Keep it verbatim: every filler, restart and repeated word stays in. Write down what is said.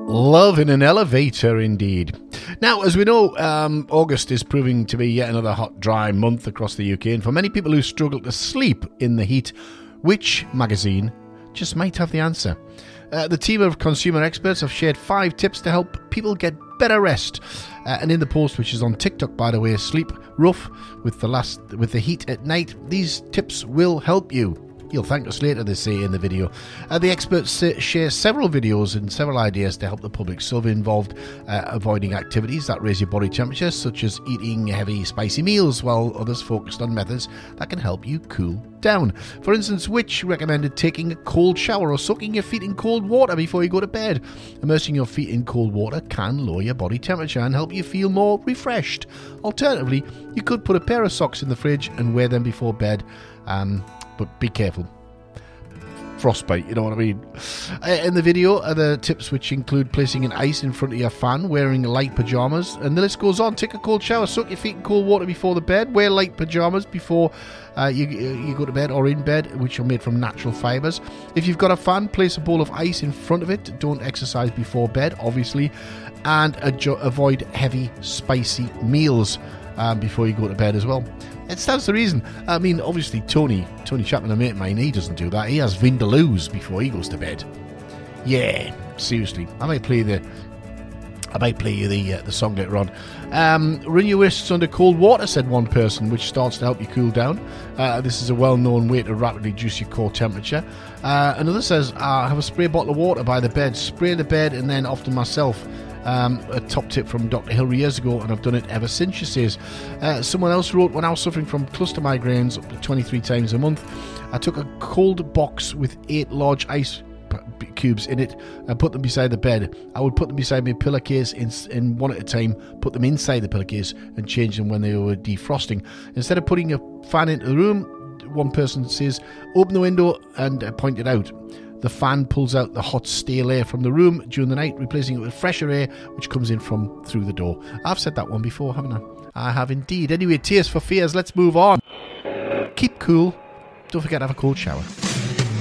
Love in an elevator, indeed. Now, as we know, um, August is proving to be yet another hot, dry month across the U K, and for many people who struggle to sleep in the heat, which magazine just might have the answer? Uh, the team of consumer experts have shared five tips to help people get better rest. Uh, and in the post, which is on TikTok, by the way, Sleep Rough with the last with the heat at night, these tips will help you. You'll thank us later, they say in the video. Uh, the experts say, share several videos and several ideas to help the public. Some involved uh, avoiding activities that raise your body temperature, such as eating heavy, spicy meals, while others focused on methods that can help you cool down. For instance, which recommended taking a cold shower or soaking your feet in cold water before you go to bed. Immersing your feet in cold water can lower your body temperature and help you feel more refreshed. Alternatively, you could put a pair of socks in the fridge and wear them before bed. Um... But be careful. Frostbite, you know what I mean? Uh, in the video are the tips, which include placing an ice in front of your fan, wearing light pyjamas, and the list goes on. Take a cold shower, soak your feet in cold water before the bed, wear light pyjamas before uh, you, you go to bed or in bed, which are made from natural fibres. If you've got a fan, place a bowl of ice in front of it. Don't exercise before bed, obviously, and adjo- avoid heavy, spicy meals um, before you go to bed as well. It stands to reason. I mean, obviously, Tony, Tony Chapman, a mate of mine, he doesn't do that. He has Vindaloos before he goes to bed. Yeah, seriously. I might play the, I might play you the uh, the song later on. Um, run your wrists under cold water, said one person, which starts to help you cool down. Uh, this is a well-known way to rapidly reduce your core temperature. Uh, another says, uh, have a spray bottle of water by the bed. Spray the bed, and then often myself. Um, a top tip from Doctor Hill years ago, and I've done it ever since, she says. Uh, someone else wrote, when I was suffering from cluster migraines up to twenty-three times a month, I took a cold box with eight large ice p- cubes in it and put them beside the bed. I would put them beside my pillowcase in, in one at a time, put them inside the pillowcase and change them when they were defrosting. Instead of putting a fan into the room, one person says, open the window and uh, point it out. The fan pulls out the hot, stale air from the room during the night, replacing it with fresher air, which comes in from through the door. I've said that one before, haven't I? I have indeed. Anyway, Tears for Fears, let's move on. Keep cool. Don't forget to have a cold shower.